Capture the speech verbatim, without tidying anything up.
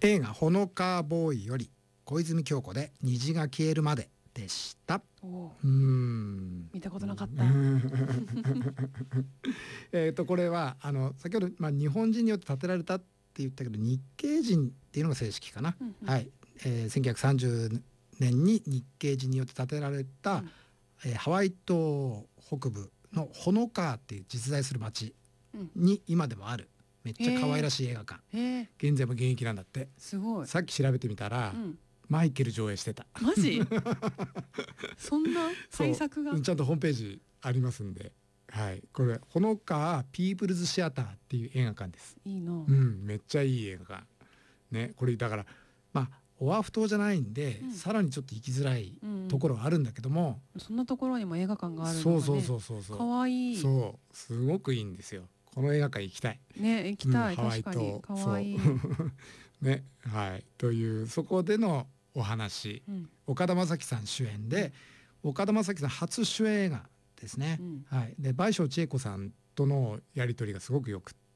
映画ほのかボーイより小泉京子で虹が消えるまででした。 おうーん見たことなかったえっとこれはあの先ほど、まあ、日本人によって建てられたって言ったけど日系人っていうのが正式かな、 うんうん、 はい、えー、せんきゅうひゃくさんじゅうねんに日系人によって建てられた、 うんえー、ハワイ島北部のホノカーっていう実在する町うんに今でもあるめっちゃ可愛らしい映画館、 へえ現在も現役なんだって。 すごい。 さっき調べてみたら、 うん、 マイケル上映してた。 マジそんな対策がちゃんとホームページありますんで、はい、これほのかピープルズシアターっていう映画館です。 いいな、 うん、めっちゃいい映画館ね。これだからまあオアフ島じゃないんで、 うん、 さらにちょっと行きづらいところはあるんだけども、 うん、そんなところにも映画館があるのが、ね、 そうそうそうそうかわいい。 そうすごくいいんですよ。この映画館行きたいね、行きたい、 うん、ハワイ確かにか島わいいね、はいというそこでのお話、うん、岡田将生さん主演で、うん、岡田将生さん初主演映画ですね、うん、はい、で倍賞千恵子さんとのやり取りがすごくよくっ